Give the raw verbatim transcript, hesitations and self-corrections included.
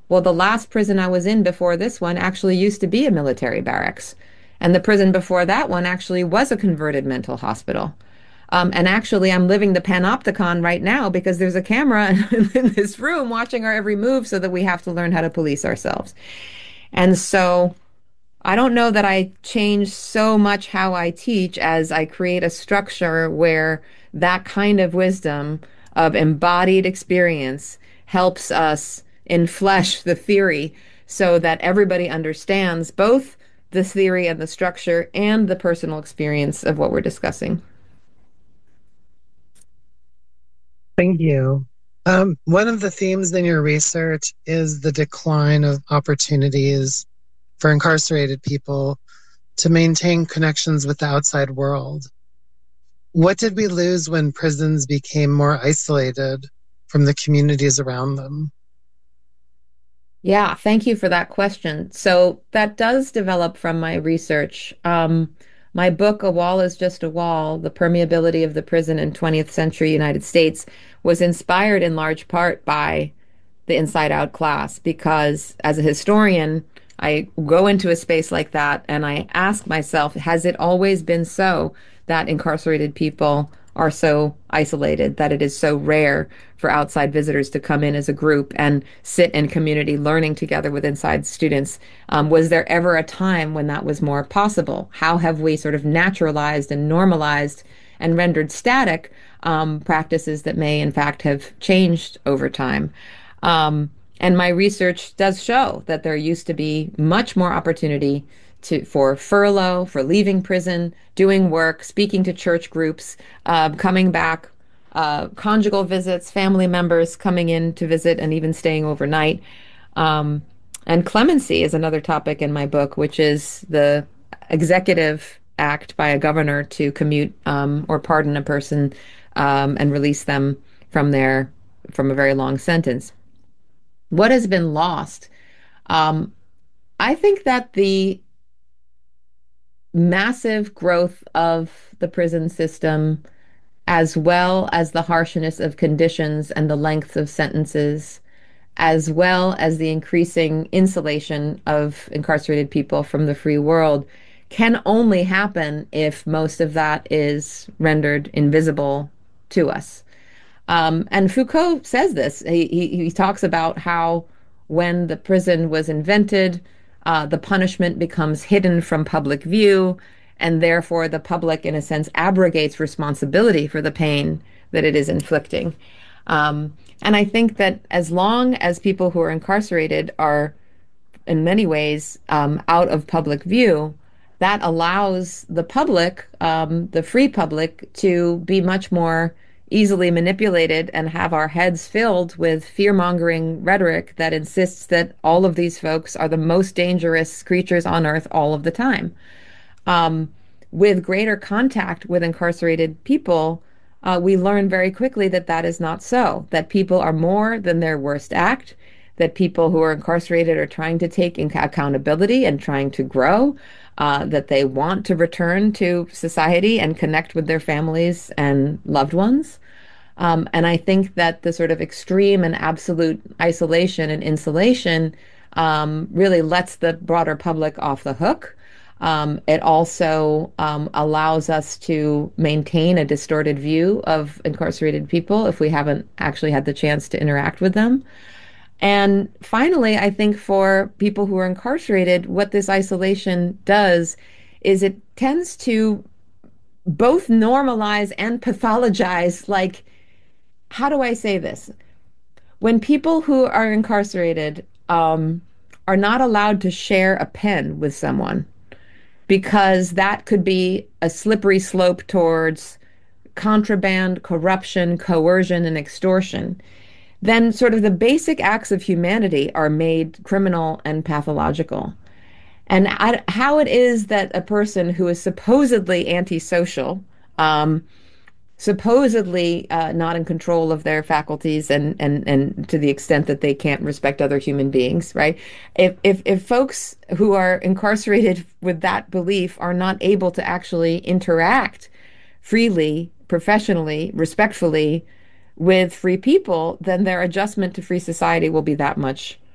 Well, the last prison I was in before this one actually used to be a military barracks. And the prison before that one actually was a converted mental hospital. Um, and actually, I'm living the panopticon right now because there's a camera in this room watching our every move so that we have to learn how to police ourselves. And so I don't know that I change so much how I teach as I create a structure where that kind of wisdom of embodied experience helps us enflesh the theory so that everybody understands both the theory and the structure and the personal experience of what we're discussing. Thank you. Um, one of the themes in your research is the decline of opportunities for incarcerated people to maintain connections with the outside world. What did we lose when prisons became more isolated from the communities around them? Yeah, thank you for that question. So that does develop from my research. Um, my book, A Wall is Just a Wall, The Permeability of the Prison in twentieth Century United States, was inspired in large part by the Inside Out class because as a historian, I go into a space like that and I ask myself, has it always been so that incarcerated people are so isolated, that it is so rare for outside visitors to come in as a group and sit in community learning together with inside students? Um, was there ever a time when that was more possible? How have we sort of naturalized and normalized and rendered static um, practices that may, in fact, have changed over time? Um, and my research does show that there used to be much more opportunity to for furlough, for leaving prison, doing work, speaking to church groups, uh, coming back, uh, conjugal visits, family members coming in to visit, and even staying overnight. Um, and clemency is another topic in my book, which is the executive act by a governor to commute um, or pardon a person um, and release them from their from a very long sentence. What has been lost? Um, I think that the massive growth of the prison system, as well as the harshness of conditions and the lengths of sentences, as well as the increasing insulation of incarcerated people from the free world, can only happen if most of that is rendered invisible to us. Um, and Foucault says this. He, he, he talks about how when the prison was invented, uh, the punishment becomes hidden from public view, and therefore the public, in a sense, abrogates responsibility for the pain that it is inflicting. Um, and I think that as long as people who are incarcerated are in many ways um, out of public view, that allows the public, um, the free public, to be much more easily manipulated and have our heads filled with fear-mongering rhetoric that insists that all of these folks are the most dangerous creatures on earth all of the time. Um, with greater contact with incarcerated people, uh, we learn very quickly that that is not so, that people are more than their worst act, that people who are incarcerated are trying to take accountability and trying to grow, uh, that they want to return to society and connect with their families and loved ones. Um, and I think that the sort of extreme and absolute isolation and insulation um, really lets the broader public off the hook. Um, it also um, allows us to maintain a distorted view of incarcerated people if we haven't actually had the chance to interact with them. And finally, I think for people who are incarcerated, what this isolation does is it tends to both normalize and pathologize, like, how do I say this? When people who are incarcerated um, are not allowed to share a pen with someone, because that could be a slippery slope towards contraband, corruption, coercion, and extortion, then sort of the basic acts of humanity are made criminal and pathological. And I, how it is that a person who is supposedly antisocial, um, supposedly uh, not in control of their faculties and, and, and to the extent that they can't respect other human beings, right? If, if, if folks who are incarcerated with that belief are not able to actually interact freely, professionally, respectfully with free people, then their adjustment to free society will be that much